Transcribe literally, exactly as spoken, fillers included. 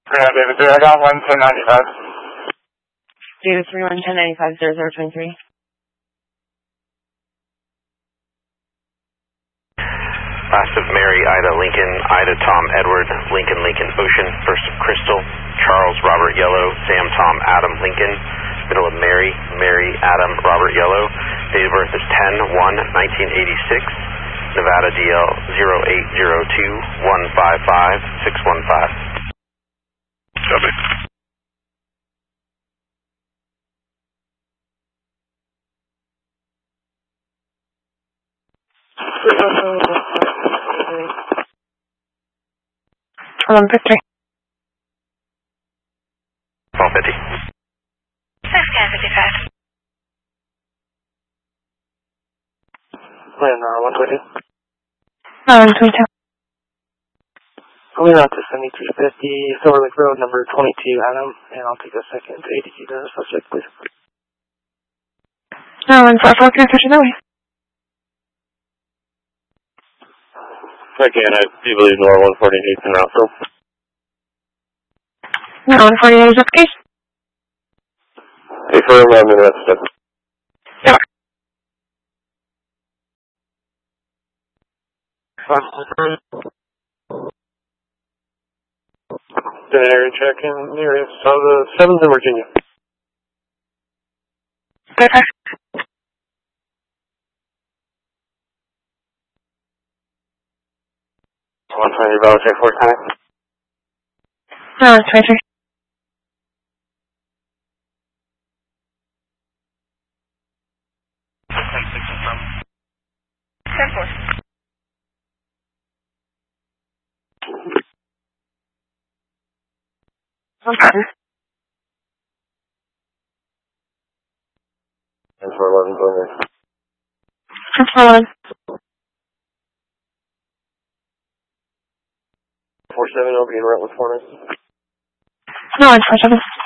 Yeah, David three, I got one ten ninety-five. David three one ten ninety-five zero zero twenty-three. Last of Mary, Ida, Lincoln, Ida, Tom, Edward, Lincoln, Lincoln, Ocean, first of Crystal, Charles, Robert, Yellow, Sam, Tom, Adam, Lincoln, middle of Mary, Mary, Adam, Robert, Yellow, date of birth is ten one nineteen eighty-six, Nevada D L zero eight zero two one five five six one five. Copy. twelve fifty. twelve fifty. six fifty-five. Plan uh, one twenty. one twenty-two. Going out to seventy-three fifty, Silver Lake Road, number twenty-two, Adam, and I'll take a second to A D C the subject, please. No, one four four three fifty that way. Again, I do believe Nor one forty-eight in route, so. No, one forty-eight is application. Hey, for eleven minutes, step. Yeah. Then area check in area of the seventh in Virginia. Okay. one twenty, Bravo, check four time. No, one twenty-three. ten four. Okay. And for eleven, go ahead. ten four one. four seven, I'll be in route with four nine. No, one four seven.